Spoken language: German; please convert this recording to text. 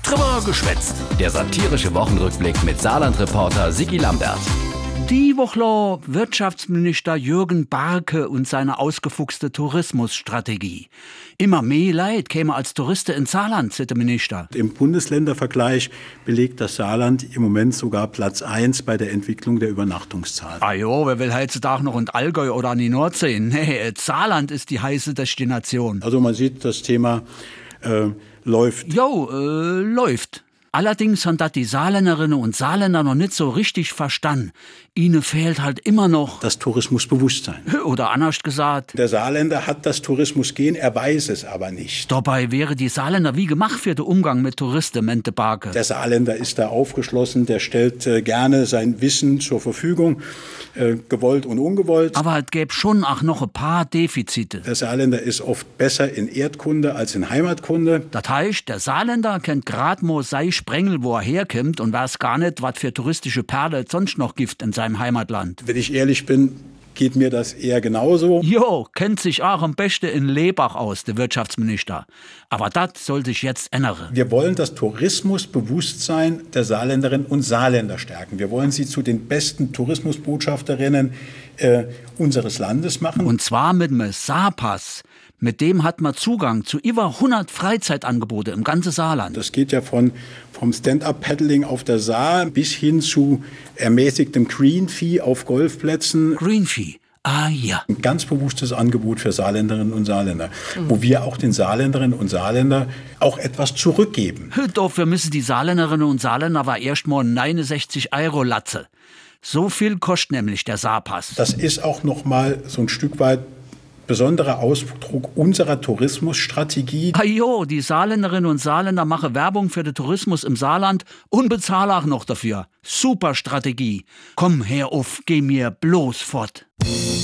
Drüber geschwätzt. Der satirische Wochenrückblick mit Saarland-Reporter Sigi Lambert. Die Woche Wirtschaftsminister Jürgen Barke und seine ausgefuchste Tourismusstrategie. Immer mehr Leid käme als Touristen ins Saarland, sagt der Minister. Im Bundesländervergleich belegt das Saarland im Moment sogar Platz 1 bei der Entwicklung der Übernachtungszahlen. Ah jo, wer will heutzutage noch in Allgäu oder an die Nordsee? Nee, Saarland ist die heiße Destination. Also man sieht, das Thema läuft. Läuft. Allerdings haben das die Saarländerinnen und Saarländer noch nicht so richtig verstanden. Ihnen fehlt halt immer noch Das Tourismusbewusstsein. Oder anders gesagt, Der Saarländer hat das Tourismusgehen, er weiß es aber nicht. dabei wäre die Saarländer wie gemacht für den Umgang mit Touristen, meinte Barke. Der Saarländer ist da aufgeschlossen, der stellt gerne sein Wissen zur Verfügung, gewollt und ungewollt. Aber es gäbe schon auch noch ein paar Defizite. Der Saarländer ist oft besser in Erdkunde als in Heimatkunde. Das heißt, der Saarländer kennt grad mo sei Sprengel, wo er herkommt und weiß gar nicht, was für touristische Perle es sonst noch gibt in seinem Heimatland. Wenn ich ehrlich bin, geht mir das eher genauso. Jo, kennt sich auch am besten in Lebach aus, der Wirtschaftsminister. Aber das soll sich jetzt ändern. Wir wollen das Tourismusbewusstsein der Saarländerinnen und Saarländer stärken. Wir wollen sie zu den besten Tourismusbotschafterinnen unseres Landes machen. Und zwar mit dem Saarpass. Mit dem hat man Zugang zu über 100 Freizeitangebote im ganzen Saarland. Das geht ja vom Stand-up-Paddling auf der Saar bis hin zu ermäßigtem Green-Fee auf Golfplätzen. Greenfee. Ah ja. Ein ganz bewusstes Angebot für Saarländerinnen und Saarländer, wo wir auch den Saarländerinnen und Saarländern auch etwas zurückgeben. Dafür müssen die Saarländerinnen und Saarländer aber erst mal 69 € latze. So viel kostet nämlich der Saarpass. Das ist auch noch mal so ein Stück weit besonderer Ausdruck unserer Tourismusstrategie. Ajo, die Saarländerinnen und Saarländer machen Werbung für den Tourismus im Saarland und bezahlen auch noch dafür. Super Strategie. Komm her auf, geh mir bloß fort.